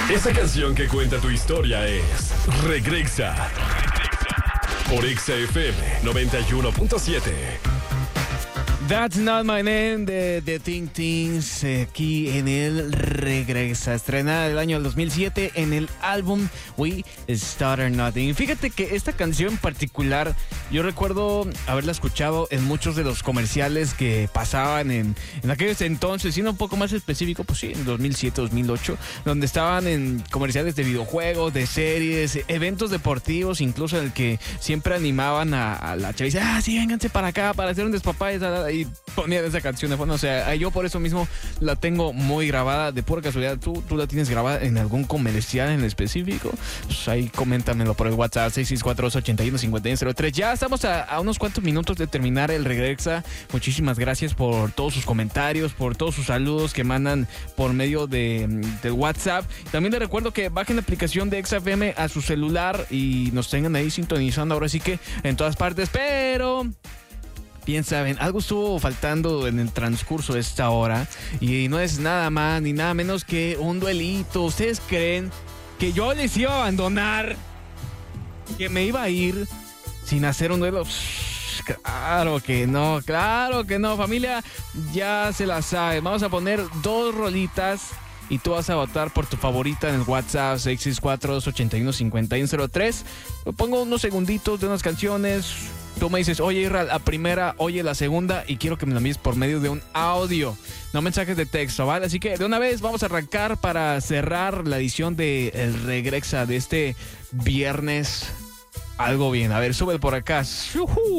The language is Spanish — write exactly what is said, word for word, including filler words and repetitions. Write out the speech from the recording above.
Esa canción que cuenta tu historia es Regrexa. Por Exa F M noventa y uno punto siete. That's Not My Name de The Think Things, eh, aquí en el Regresa, estrenada del año dos mil siete en el álbum We Started Nothing. Fíjate que esta canción en particular, yo recuerdo haberla escuchado en muchos de los comerciales que pasaban en, en aquellos entonces, siendo un poco más específico, pues sí, en dos mil siete, dos mil ocho, donde estaban en comerciales de videojuegos, de series, eventos deportivos, incluso en el que siempre animaban a, a la chaviza, ah, sí, vénganse para acá para hacer un despapalle, y ponían esa canción de fondo. O sea, yo por eso mismo la tengo muy grabada. De pura casualidad, ¿tú, tú la tienes grabada en algún comercial en específico? Pues ahí coméntamelo por el WhatsApp seis seis cuatro, dos ocho uno, cinco uno cero tres. Ya estamos a, a unos cuantos minutos de terminar el Regrexa. Muchísimas gracias por todos sus comentarios, por todos sus saludos que mandan por medio de, del WhatsApp. También les recuerdo que bajen la aplicación de Exa F M a su celular y nos tengan ahí sintonizando ahora sí que en todas partes. Pero bien saben, algo estuvo faltando en el transcurso de esta hora y no es nada más ni nada menos que un duelito. ¿Ustedes creen que yo les iba a abandonar? ¿Que me iba a ir sin hacer un duelo? Psh, claro que no, claro que no, familia, ya se la sabe. Vamos a poner dos rolitas y tú vas a votar por tu favorita en el WhatsApp seis seis cuatro, dos ocho uno, cinco uno cero tres. Pongo unos segunditos de unas canciones. Tú me dices, oye, Irra, la primera, oye, la segunda, y quiero que me la envíes por medio de un audio, no mensajes de texto, ¿vale? Así que de una vez vamos a arrancar para cerrar la edición de El Regrexa de este viernes. Algo bien. A ver, sube por acá. ¡Yujú!